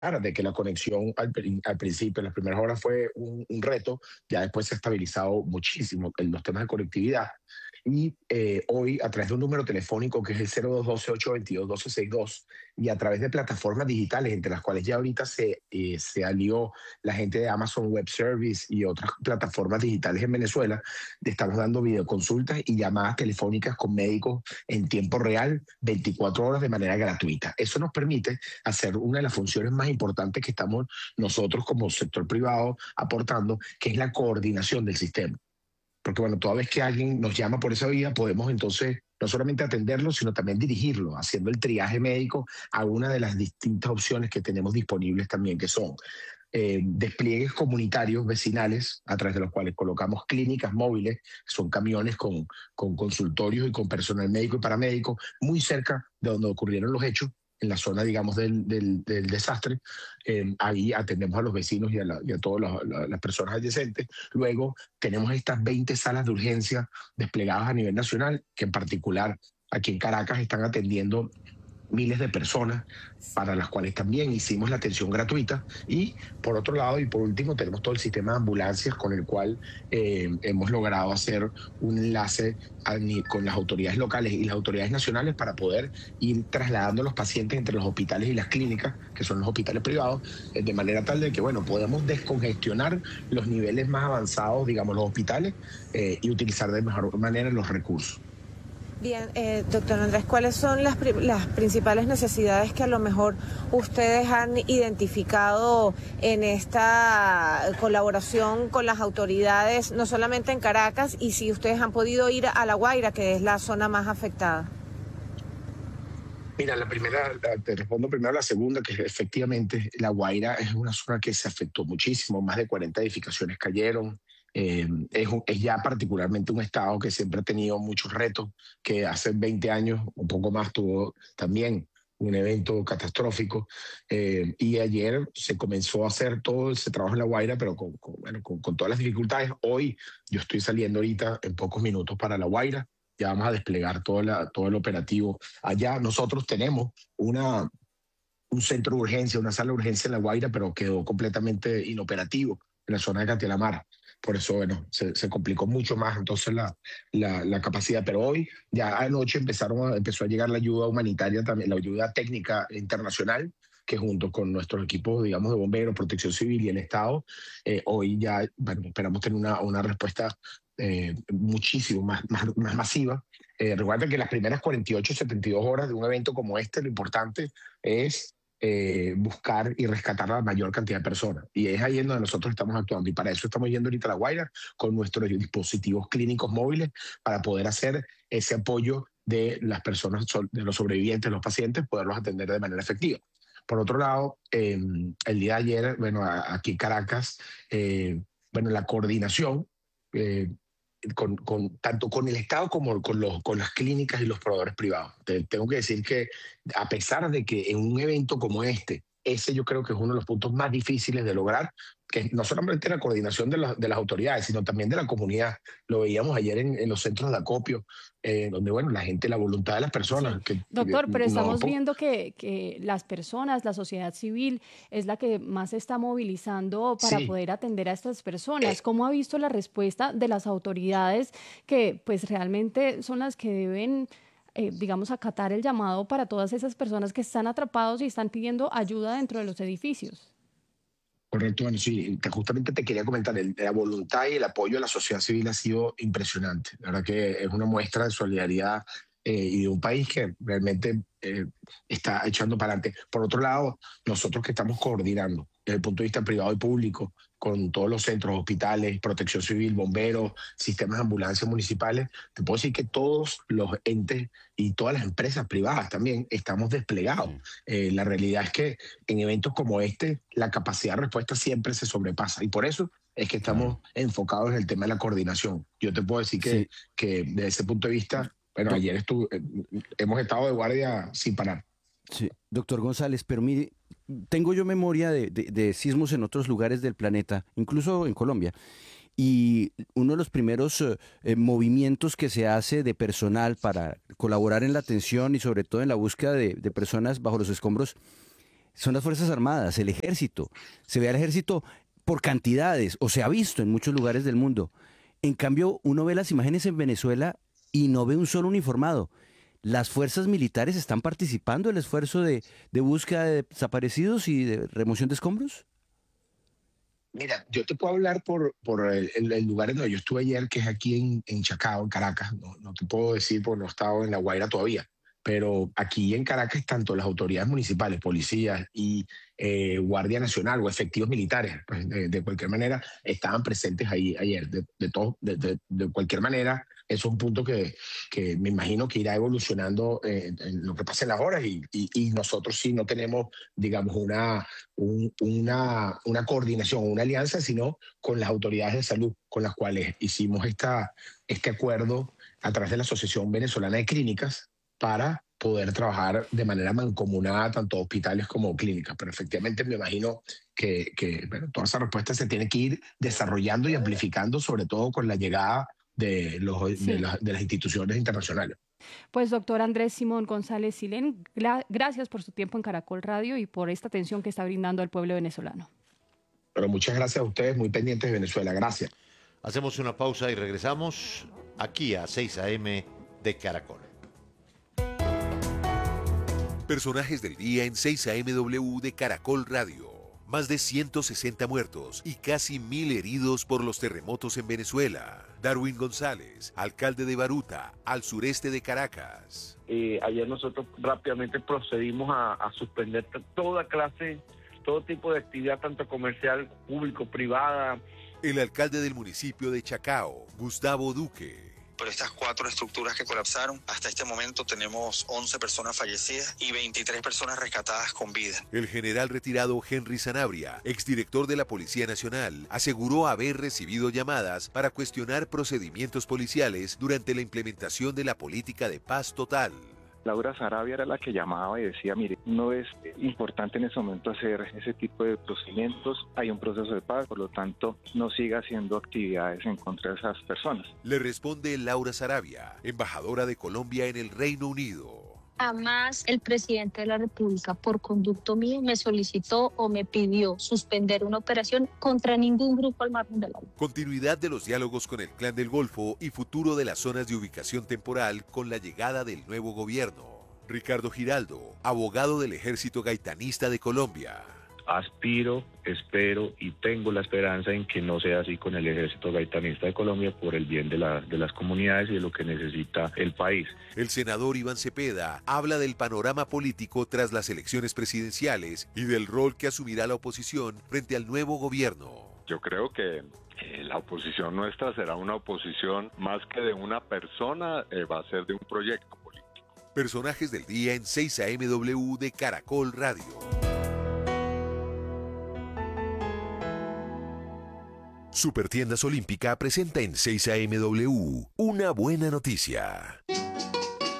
de que la conexión al principio, en las primeras horas fue un reto, ya después se ha estabilizado muchísimo en los temas de conectividad. Y hoy, a través de un número telefónico que es el 0212-822-1262, y a través de plataformas digitales, entre las cuales ya ahorita se alió la gente de Amazon Web Service y otras plataformas digitales en Venezuela, le estamos dando videoconsultas y llamadas telefónicas con médicos en tiempo real, 24 horas de manera gratuita. Eso nos permite hacer una de las funciones más importantes que estamos nosotros como sector privado aportando, que es la coordinación del sistema. Porque bueno, toda vez que alguien nos llama por esa vía, podemos entonces no solamente atenderlo, sino también dirigirlo, haciendo el triaje médico a una de las distintas opciones que tenemos disponibles también, que son despliegues comunitarios vecinales a través de los cuales colocamos clínicas móviles, son camiones con consultorios y con personal médico y paramédico muy cerca de donde ocurrieron los hechos, en la zona, digamos, del desastre. Ahí atendemos a los vecinos y a todas las personas adyacentes. Luego tenemos estas 20 salas de urgencia desplegadas a nivel nacional, que en particular aquí en Caracas están atendiendo miles de personas, para las cuales también hicimos la atención gratuita. Y por otro lado, y por último, tenemos todo el sistema de ambulancias con el cual hemos logrado hacer un enlace con las autoridades locales y las autoridades nacionales para poder ir trasladando a los pacientes entre los hospitales y las clínicas, que son los hospitales privados, de manera tal de que, bueno, podamos descongestionar los niveles más avanzados, digamos, los hospitales, y utilizar de mejor manera los recursos. Bien, doctor Andrés, ¿cuáles son las principales necesidades que a lo mejor ustedes han identificado en esta colaboración con las autoridades, no solamente en Caracas, y si ustedes han podido ir a La Guaira, que es la zona más afectada? Mira, te respondo primero la segunda, que efectivamente La Guaira es una zona que se afectó muchísimo, más de 40 edificaciones cayeron. Es ya particularmente un estado que siempre ha tenido muchos retos, que hace 20 años, un poco más, tuvo también un evento catastrófico. Y ayer se comenzó a hacer todo ese trabajo en La Guaira, pero bueno, con todas las dificultades. Hoy yo estoy saliendo ahorita en pocos minutos para La Guaira. Ya vamos a desplegar todo el operativo. Allá nosotros tenemos un centro de urgencia, una sala de urgencia en La Guaira, pero quedó completamente inoperativo en la zona de Catialamar. Por eso, bueno, se complicó mucho más entonces la capacidad. Pero hoy, ya anoche, empezó a llegar la ayuda humanitaria, también la ayuda técnica internacional, que junto con nuestros equipos, digamos, de bomberos, protección civil y el Estado, hoy ya, bueno, esperamos tener una respuesta muchísimo más masiva. Recuerda que las primeras 48, 72 horas de un evento como este, lo importante es buscar y rescatar a la mayor cantidad de personas. Y es ahí en donde nosotros estamos actuando. Y para eso estamos yendo ahorita a La Guaira con nuestros dispositivos clínicos móviles para poder hacer ese apoyo de las personas, de los sobrevivientes, los pacientes, poderlos atender de manera efectiva. Por otro lado, el día de ayer, bueno, aquí en Caracas, bueno, la coordinación, eh, tanto con el Estado como con las clínicas y los proveedores privados. Tengo que decir que a pesar de que en un evento como este, ese yo creo que es uno de los puntos más difíciles de lograr, que no solamente la coordinación de las autoridades, sino también de la comunidad. Lo veíamos ayer en los centros de acopio, donde, bueno, la gente, la voluntad de las Sí, personas, que doctor, pero no, estamos viendo que las personas, la sociedad civil, es la que más se está movilizando para sí. poder atender a estas personas. eh, ¿Cómo ha visto la respuesta de las autoridades que pues realmente son las que deben, digamos, acatar el llamado para todas esas personas que están atrapados y están pidiendo ayuda dentro de los edificios? Correcto, bueno, sí, justamente te quería comentar, la voluntad y el apoyo de la sociedad civil ha sido impresionante. La verdad que es una muestra de solidaridad, y de un país que realmente está echando para adelante. Por otro lado, nosotros que estamos coordinando desde el punto de vista privado y público, con todos los centros, hospitales, protección civil, bomberos, sistemas de ambulancias municipales, te puedo decir que todos los entes y todas las empresas privadas también estamos desplegados. Sí, La realidad es que en eventos como este, la capacidad de respuesta siempre se sobrepasa. Y por eso es que estamos claro. enfocados en el tema de la coordinación. Yo te puedo decir Sí, que desde ese punto de vista, bueno, doc- ayer hemos estado de guardia sin parar. sí, doctor González, pero mire, tengo yo memoria de sismos en otros lugares del planeta, incluso en Colombia. Y uno de los primeros movimientos que se hace de personal para colaborar en la atención y sobre todo en la búsqueda de personas bajo los escombros son las Fuerzas Armadas, el ejército. Se ve al ejército por cantidades, o se ha visto en muchos lugares del mundo. En cambio, uno ve las imágenes en Venezuela y no ve un solo uniformado. ¿Las fuerzas militares están participando en el esfuerzo de búsqueda de desaparecidos y de remoción de escombros? Mira, yo te puedo hablar por el lugar en donde yo estuve ayer, que es aquí en Chacao, en Caracas. No te puedo decir porque no he estado en La Guaira todavía. Pero aquí en Caracas, tanto las autoridades municipales, policías y Guardia Nacional o efectivos militares, pues de cualquier manera, estaban presentes ahí ayer. De cualquier manera, eso es un punto que me imagino que irá evolucionando en lo que pasen las horas y nosotros sí no tenemos, digamos, una coordinación, una alianza, sino con las autoridades de salud con las cuales hicimos este acuerdo a través de la Asociación Venezolana de Clínicas para poder trabajar de manera mancomunada tanto hospitales como clínicas. Pero efectivamente me imagino que bueno, toda esa respuesta se tiene que ir desarrollando y amplificando, sobre todo con la llegada de Sí. las instituciones internacionales. Pues doctor Andrés Simón González Silén, gracias por su tiempo en Caracol Radio y por esta atención que está brindando al pueblo venezolano. Pero muchas gracias a ustedes, muy pendientes de Venezuela. Gracias. Hacemos una pausa y regresamos aquí a 6 a.m. de Caracol. Personajes del día en 6 AMW de Caracol Radio. Más de 160 muertos y casi 1.000 heridos por los terremotos en Venezuela. Darwin González, alcalde de Baruta, al sureste de Caracas. Ayer nosotros rápidamente procedimos a suspender todo tipo de actividad, tanto comercial, público, privada. El alcalde del municipio de Chacao, Gustavo Duque. Por estas 4 estructuras que colapsaron, hasta este momento tenemos 11 personas fallecidas y 23 personas rescatadas con vida. El general retirado Henry Sanabria, exdirector de la Policía Nacional, aseguró haber recibido llamadas para cuestionar procedimientos policiales durante la implementación de la política de paz total. Laura Sarabia era la que llamaba y decía, mire, no es importante en ese momento hacer ese tipo de procedimientos, hay un proceso de paz, por lo tanto no siga haciendo actividades en contra de esas personas. Le responde Laura Sarabia, embajadora de Colombia en el Reino Unido. Jamás el presidente de la República, por conducto mío, me solicitó o me pidió suspender una operación contra ningún grupo al margen del agua. Continuidad de los diálogos con el Clan del Golfo y futuro de las zonas de ubicación temporal con la llegada del nuevo gobierno. Ricardo Giraldo, abogado del Ejército Gaitanista de Colombia. Aspiro, espero y tengo la esperanza en que no sea así con el Ejército Gaitanista de Colombia por el bien de las comunidades y de lo que necesita el país. El senador Iván Cepeda habla del panorama político tras las elecciones presidenciales y del rol que asumirá la oposición frente al nuevo gobierno. Yo creo que la oposición nuestra será una oposición más que de una persona, va a ser de un proyecto político. Personajes del día en 6 AMW de Caracol Radio. Supertiendas Olímpica presenta en 6 AMW una buena noticia.